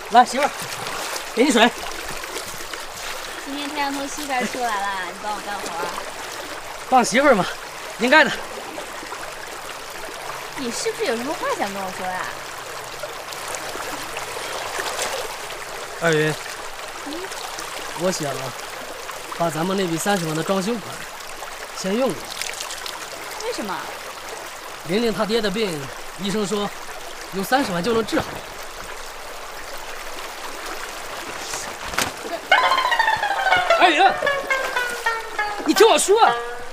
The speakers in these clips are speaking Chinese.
来，媳妇儿，给你水。 今天太阳从西边出来了，你帮我干活。 当媳妇儿嘛，应该的。 你是不是有什么话想跟我说呀？ 二云，我想把咱们那笔30万的装修款先用了。 为什么？ 玲玲她爹的病，医生说用30万就能治好。二云，你听我说。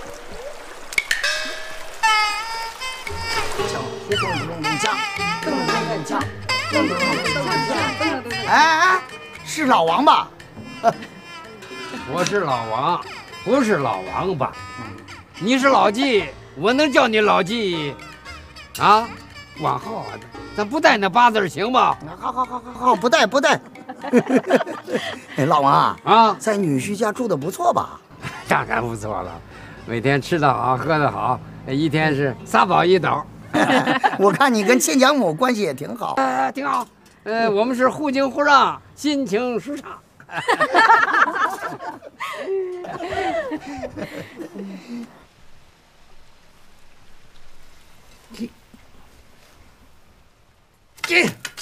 哎，是老王吧？ 我是老王，不是老王八。你是老纪，我能叫你老纪啊？往后咱不带那8字行吗？ 好，不带。哎，老王啊， 在女婿家住的不错吧？ 当然不错了，每天吃得好，喝得好，一天是3饱1斗。 我看你跟亲家母关系也挺好。 挺好。我们是互敬互让，心情舒畅。 进。